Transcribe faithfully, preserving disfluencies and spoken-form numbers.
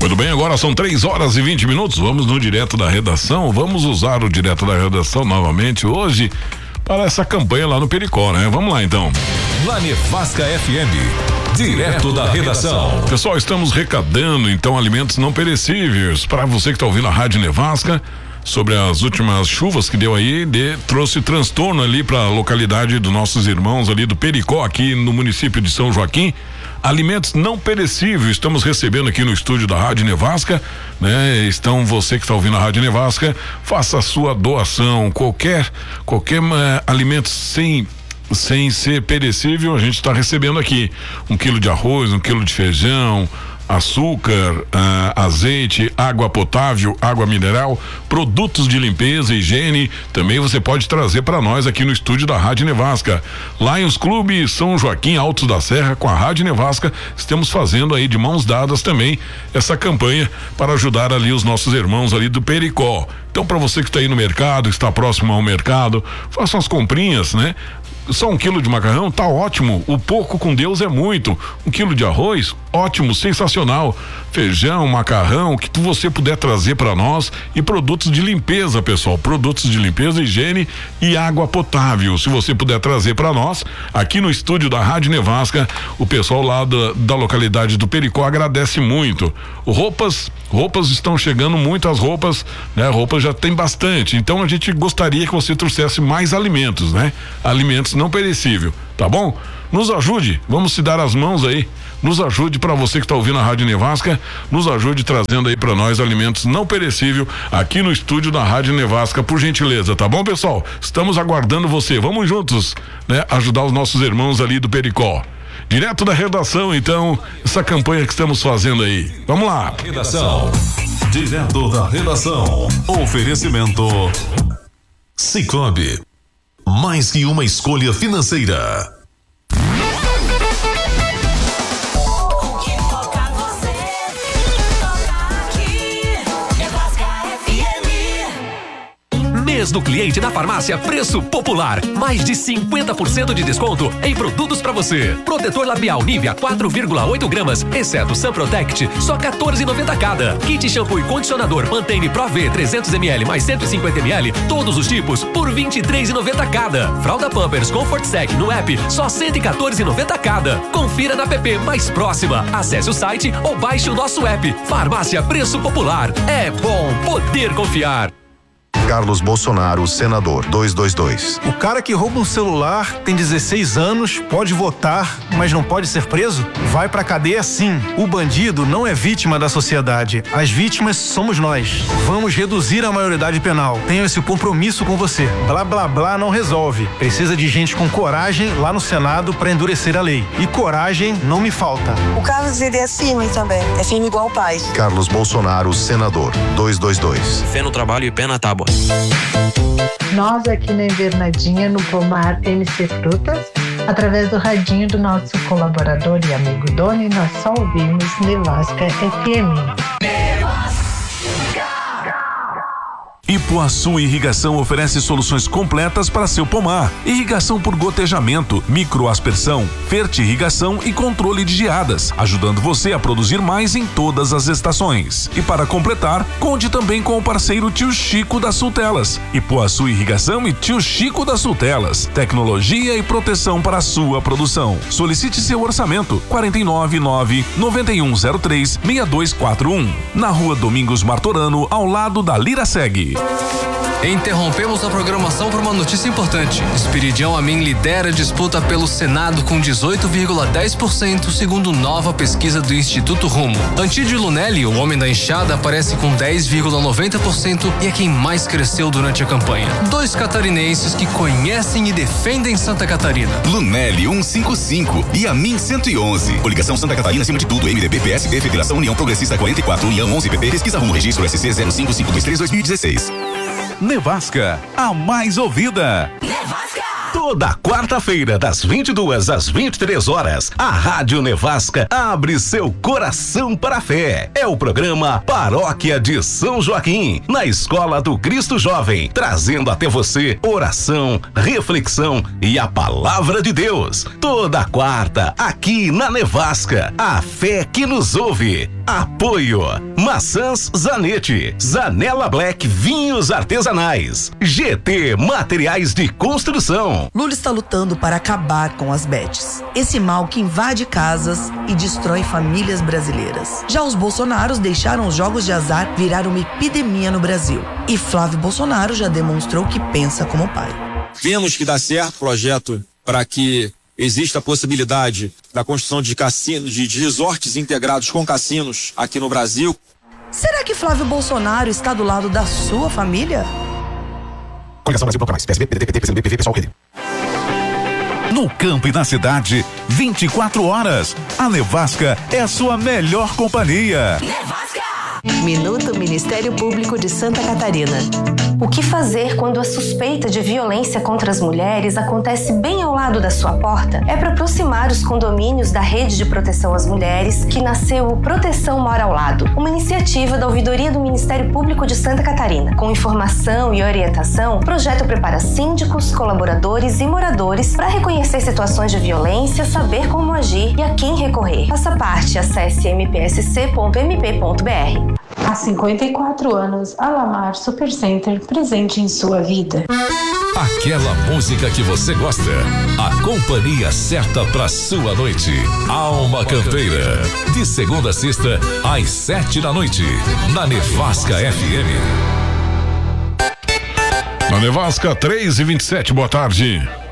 Tudo bem, agora são três horas e vinte minutos, vamos no Direto da Redação, vamos usar o Direto da Redação novamente hoje para essa campanha lá no Pericó, né? Vamos lá então. Na Nevasca F M, Direto da Redação. Pessoal, estamos recadando então alimentos não perecíveis para você que está ouvindo a Rádio Nevasca. Sobre as últimas chuvas que deu aí, de, trouxe transtorno ali para a localidade dos nossos irmãos ali do Pericó, aqui no município de São Joaquim. Alimentos não perecíveis, estamos recebendo aqui no estúdio da Rádio Nevasca, né? Então você que está ouvindo a Rádio Nevasca, faça a sua doação, qualquer, qualquer uh, alimento sem sem ser perecível, a gente está recebendo aqui um quilo de arroz, um quilo de feijão, açúcar, ah, azeite, água potável, água mineral, produtos de limpeza, higiene, também você pode trazer para nós aqui no estúdio da Rádio Nevasca. Lions Clube São Joaquim Altos da Serra com a Rádio Nevasca, estamos fazendo aí de mãos dadas também essa campanha para ajudar ali os nossos irmãos ali do Pericó. Então, para você que está aí no mercado, está próximo ao mercado, faça umas comprinhas, né? Só um quilo de macarrão, tá ótimo. O pouco com Deus é muito. Um quilo de arroz, ótimo, sensacional. Feijão, macarrão, que você puder trazer para nós, e produtos de limpeza, pessoal. Produtos de limpeza, higiene e água potável. Se você puder trazer para nós, aqui no estúdio da Rádio Nevasca, o pessoal lá da, da localidade do Pericó agradece muito. Roupas, roupas estão chegando, muitas roupas, né? Roupas já tem bastante. Então a gente gostaria que você trouxesse mais alimentos, né? Alimentos não perecível, tá bom? Nos ajude, vamos se dar as mãos aí, nos ajude, para você que está ouvindo a Rádio Nevasca, nos ajude trazendo aí para nós alimentos não perecível aqui no estúdio da Rádio Nevasca, por gentileza, tá bom, pessoal? Estamos aguardando você, vamos juntos, né? Ajudar os nossos irmãos ali do Pericó. Direto da Redação, então, essa campanha que estamos fazendo aí. Vamos lá. Redação. Direto da Redação. Oferecimento Sicoob. Mais que uma escolha financeira. Mês do cliente na farmácia Preço Popular. Mais de cinquenta por cento de desconto em produtos para você. Protetor labial Nivea quatro vírgula oito gramas, exceto Sun Protect, só quatorze e noventa cada. Kit shampoo e condicionador Pantene Pro V trezentos mililitros mais cento e cinquenta mililitros, todos os tipos por vinte e três e noventa cada. Fralda Pampers Comfort Sec no app, só cento e quatorze e noventa cada. Confira na app mais próxima. Acesse o site ou baixe o nosso app. Farmácia Preço Popular. É bom poder confiar. Carlos Bolsonaro, senador, duzentos e vinte e dois. O cara que rouba um celular tem dezesseis anos, pode votar, mas não pode ser preso? Vai pra cadeia sim. O bandido não é vítima da sociedade. As vítimas somos nós. Vamos reduzir a maioridade penal. Tenho esse compromisso com você. Blá blá blá não resolve. Precisa de gente com coragem lá no Senado pra endurecer a lei. E coragem não me falta. O Carlos, ele é firme também. É firme igual o pai. Carlos Bolsonaro, senador, duzentos e vinte e dois. Fé no trabalho e pé na tábua. Nós aqui na Invernadinha, no Pomar M C Frutas, através do radinho do nosso colaborador e amigo Doni, nós só ouvimos Nevasca F M. Ipuaçu Irrigação oferece soluções completas para seu pomar. Irrigação por gotejamento, microaspersão, fertirrigação e controle de geadas, ajudando você a produzir mais em todas as estações. E para completar, conte também com o parceiro Tio Chico das Sultelas. Ipuaçu Irrigação e Tio Chico das Sultelas. Tecnologia e proteção para a sua produção. Solicite seu orçamento. quatro nove nove, nove um zero três, seis dois quatro um. Na rua Domingos Martorano, ao lado da Liraseg. Interrompemos a programação por uma notícia importante. Esperidião Amin lidera a disputa pelo Senado com dezoito vírgula dez por cento, segundo nova pesquisa do Instituto Rumo. Antídio Lunelli, o homem da enxada, aparece com dez vírgula noventa por cento e é quem mais cresceu durante a campanha. Dois catarinenses que conhecem e defendem Santa Catarina. Lunelli cento e cinquenta e cinco e Amin cento e onze. Coligação Santa Catarina acima de tudo. M D B, P S D, Federação União Progressista quarenta e quatro, União onze P P, Pesquisa Rumo, Registro S C zero cinco cinco dois três dois mil e dezesseis. Nevasca, a mais ouvida. Nevasca! Toda quarta-feira, das vinte e duas às vinte e três horas, a Rádio Nevasca abre seu coração para a fé. É o programa Paróquia de São Joaquim, na Escola do Cristo Jovem, trazendo até você oração, reflexão e a palavra de Deus. Toda quarta, aqui na Nevasca, a fé que nos ouve. Apoio Maçãs Zanetti, Zanela Black Vinhos Artesanais, G T Materiais de Construção. Lula está lutando para acabar com as bets, esse mal que invade casas e destrói famílias brasileiras. Já os bolsonaros deixaram os jogos de azar virar uma epidemia no Brasil. E Flávio Bolsonaro já demonstrou que pensa como pai. Vemos que dá certo o projeto para que existe a possibilidade da construção de cassinos, de, de resorts integrados com cassinos aqui no Brasil. Será que Flávio Bolsonaro está do lado da sua família? Coligação Brasil Bloco Mais, P S B, P D T, P T, P C M B, P V, Pessoal, Rede. No campo e na cidade, vinte e quatro horas. A Nevasca é a sua melhor companhia. Nevasca! Minuto Ministério Público de Santa Catarina. O que fazer quando a suspeita de violência contra as mulheres acontece bem ao lado da sua porta? É para aproximar os condomínios da Rede de Proteção às Mulheres que nasceu o Proteção Mora ao Lado, uma iniciativa da Ouvidoria do Ministério Público de Santa Catarina. Com informação e orientação, o projeto prepara síndicos, colaboradores e moradores para reconhecer situações de violência, saber como agir e a quem recorrer. Faça parte, acesse m p s c ponto m p ponto b r. Há cinquenta e quatro anos, a Lamar Supercenter presente em sua vida. Aquela música que você gosta. A companhia certa pra sua noite. Alma Campeira. De segunda a sexta, às sete da noite. Na Nevasca F M. Na Nevasca, três e vinte e sete, boa tarde.